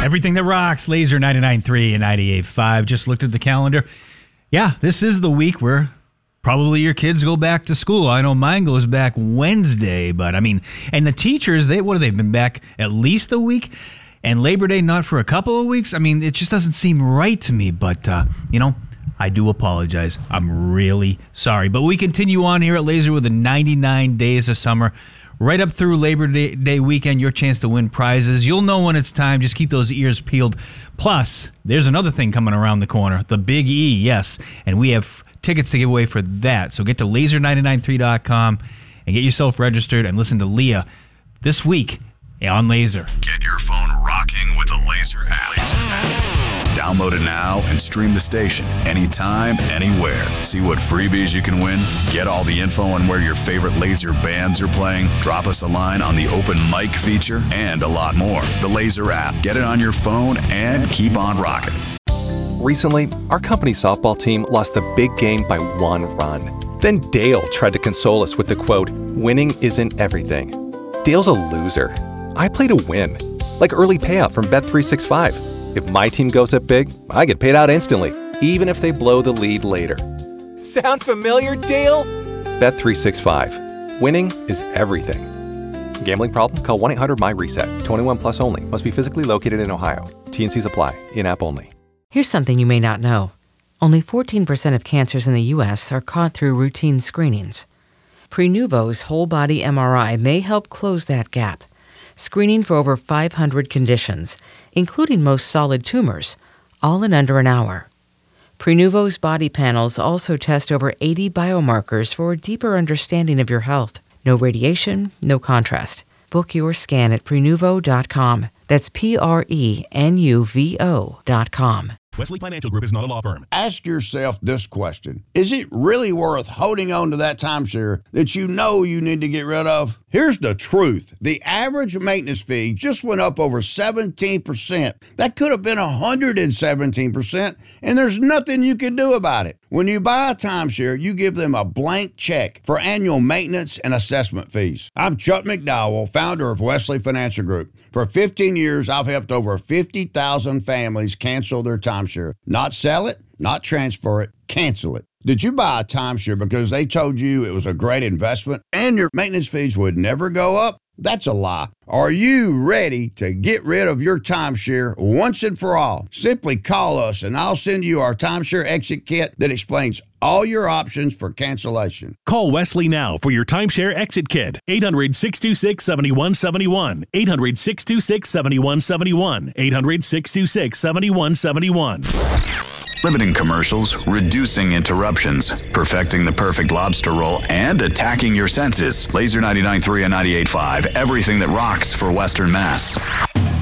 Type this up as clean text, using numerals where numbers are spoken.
Everything that rocks, Laser 99.3 and 98.5. Just looked at the calendar. Yeah, this is the week where probably your kids go back to school. I know mine goes back Wednesday, but I mean, and the teachers, they've been back at least a week, and Labor Day not for a couple of weeks. I mean, it just doesn't seem right to me, but, I do apologize. I'm really sorry. But we continue on here at Laser with the 99 days of summer. Right up through Labor Day weekend, your chance to win prizes. You'll know when it's time. Just keep those ears peeled. Plus, there's another thing coming around the corner, the Big E, yes. And we have tickets to give away for that. So get to laser993.com and get yourself registered and listen to Leah this week on Laser. Get your phone rocking with the Laser app. Download it now and stream the station anytime, anywhere. See what freebies you can win, get all the info on where your favorite Laser bands are playing, drop us a line on the open mic feature, and a lot more. The Laser app. Get it on your phone and keep on rocking. Recently, our company softball team lost the big game by 1 run. Then Dale tried to console us with the quote, "Winning isn't everything." Dale's a loser. I play to win, like early payout from Bet365. If my team goes up big, I get paid out instantly, even if they blow the lead later. Sound familiar, Dale? Bet365. Winning is everything. Gambling problem? Call 1-800-MY-RESET. 21 plus only. Must be physically located in Ohio. T&Cs apply. In-app only. Here's something you may not know. Only 14% of cancers in the U.S. are caught through routine screenings. Prenuvo's whole-body MRI may help close that gap, screening for over 500 conditions, including most solid tumors, all in under an hour. Prenuvo's body panels also test over 80 biomarkers for a deeper understanding of your health. No radiation, no contrast. Book your scan at Prenuvo.com. That's Prenuvo.com. Wesley Financial Group is not a law firm. Ask yourself this question. Is it really worth holding on to that timeshare that you know you need to get rid of? Here's the truth. The average maintenance fee just went up over 17%. That could have been 117%, and there's nothing you can do about it. When you buy a timeshare, you give them a blank check for annual maintenance and assessment fees. I'm Chuck McDowell, founder of Wesley Financial Group. For 15 years, I've helped over 50,000 families cancel their timeshare. Not sell it, not transfer it, cancel it. Did you buy a timeshare because they told you it was a great investment and your maintenance fees would never go up? That's a lie. Are you ready to get rid of your timeshare once and for all? Simply call us and I'll send you our timeshare exit kit that explains all your options for cancellation. Call Wesley now for your timeshare exit kit. 800-626-7171. 800-626-7171. 800-626-7171. Limiting commercials, reducing interruptions, perfecting the perfect lobster roll, and attacking your senses. Laser 99.3 and 98.5. Everything that rocks for Western Mass.